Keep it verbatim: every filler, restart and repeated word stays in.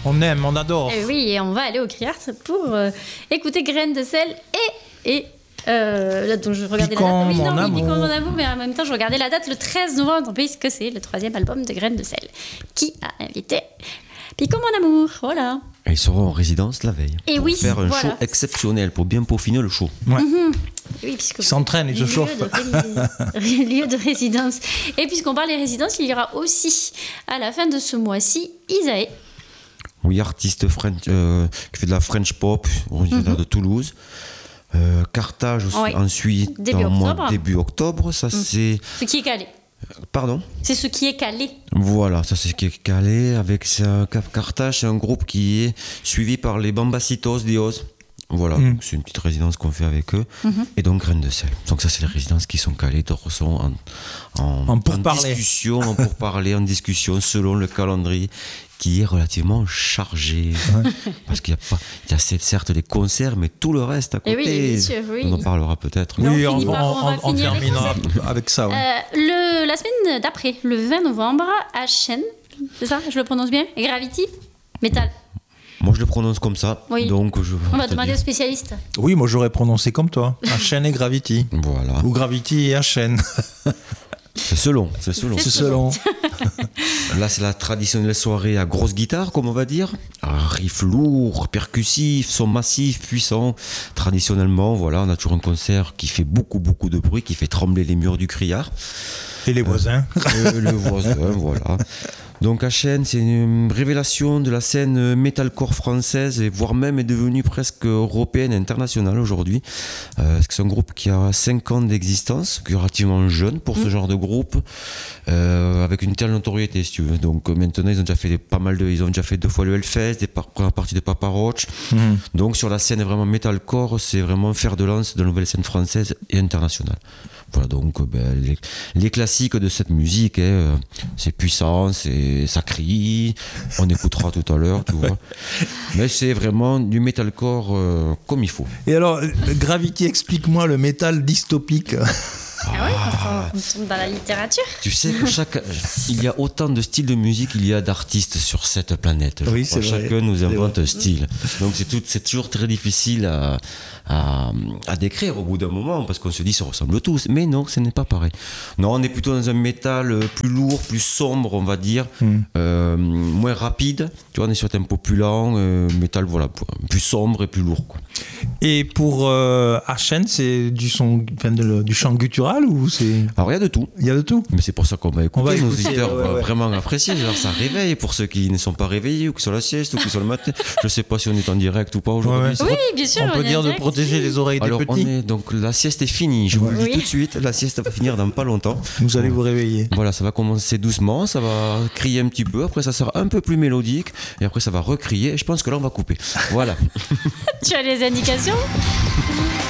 On aime, on adore. Et oui, et on va aller au Criart pour euh, écouter Graines de sel et... et euh, là, donc je regardais Piquant, la date. Oui, mon non, oui, amour. Piquant, mon amour, mais en même temps, je regardais la date le treize novembre, puisque c'est le troisième album de Graines de sel. Qui a invité Piquant, mon amour, voilà. Et ils seront en résidence la veille. Et pour oui, faire un voilà. show exceptionnel, pour bien peaufiner le show. Ouais. Mm-hmm. Oui, puisque Ils s'entraînent, ils se lieu chauffent. de ré- lieu de résidence. Et puisqu'on parle des résidences, il y aura aussi, à la fin de ce mois-ci, Isae. Oui, artiste French, euh, qui fait de la French pop, originaire Mhm. de Toulouse. Euh, Carthage aussi, Oui. ensuite, Début dans le mois octobre. début octobre. Ça, c'est. Ce qui est calé. Pardon C'est ce qui est calé. Voilà, ça c'est ce qui est calé. Avec ça, Cap Carthage, c'est un groupe qui est suivi par les Bambacitos Dios. Voilà, Mm. donc c'est une petite résidence qu'on fait avec eux. Mhm. Et donc Graines de sel. Donc ça, c'est les résidences qui sont calées, d'autres sont en, en, En pourparlers. discussion, en pourparlers, en discussion selon le calendrier qui est relativement chargé. Parce qu'il y a pas, il y a certes les concerts, mais tout le reste à Eh côté. oui, bien sûr, oui. On en parlera peut-être. Mais on Oui, on, finit on, par- on va on- on finir les terminera avec ça. Ouais. Euh, le, la semaine d'après, le vingt novembre, à Chêne, c'est ça, je le prononce bien, et Gravity, Metal. Moi, je le prononce comme ça. Oui. Donc, je On va te demander aux dire. spécialistes. Oui, moi j'aurais prononcé comme toi. H N et Gravity. Voilà. Ou Gravity et H N. C'est selon. C'est selon. C'est selon. Là, c'est la traditionnelle soirée à grosse guitare, comme on va dire. Un riff lourd, percussif, son massif, puissant. Traditionnellement, voilà, on a toujours un concert qui fait beaucoup, beaucoup de bruit, qui fait trembler les murs du criard. Et les voisins. Euh, le voisin, voilà. Donc à Chêne, c'est une révélation de la scène metalcore française, et voire même est devenue presque européenne et internationale aujourd'hui. Euh, c'est un groupe qui a cinq ans d'existence, qui est relativement jeune pour ce genre de groupe, euh, avec une telle notoriété, si tu veux. Donc euh, maintenant, ils ont déjà fait des- pas mal de, ils ont déjà fait deux fois le Hellfest, des par- premières parties de Papa Roach. Mhm. Donc sur la scène vraiment metalcore, c'est vraiment fer de lance de la nouvelle scène française et internationale. Voilà, donc euh, ben, les, les classiques de cette musique, hein, euh, c'est puissant, c'est, ça crie, on écoutera tout à l'heure, tu vois. Mais c'est vraiment du metalcore euh, comme il faut. Et alors, euh, Gravity, explique-moi le métal dystopique. Ah oui, parce qu'on tombe dans la littérature. Tu sais que chaque, il y a autant de styles de musique qu'il y a d'artistes sur cette planète. je Oui, crois. c'est vrai. Chacun nous C'est invente vrai. un style. Donc c'est, tout, c'est toujours très difficile à, à, à décrire au bout d'un moment, parce qu'on se dit ça ressemble tous. Mais non, ce n'est pas pareil. Non, on est plutôt dans un métal plus lourd, plus sombre, on va dire, Mm. euh, moins rapide. Tu vois, on est sur un tempo plus lent, euh, métal voilà, plus sombre et plus lourd, quoi. Et pour euh, H N, c'est du, son, enfin, de- du chant guttural ou c'est... Alors il y a de tout. Il y a de tout. Mais c'est pour ça qu'on va écouter, On va nos écouter, auditeurs ouais, vont ouais. vraiment apprécier. Genre, ça réveille pour ceux qui ne sont pas réveillés ou qui sont à la sieste ou qui sont le matin. Je sais pas si on est en direct ou pas aujourd'hui. Ouais, ouais. C'est Oui, pas- bien sûr. On peut est dire en de direct. protéger les oreilles Alors des on petits. est donc la sieste est finie. Je vous le dis Oui. tout de suite. La sieste va finir dans pas longtemps. Vous allez vous réveiller. Voilà, ça va commencer doucement, ça va crier un petit peu. Après, ça sera un peu plus mélodique et après, ça va recrier. Et je pense que là, on va couper. Voilà. Tu as les indications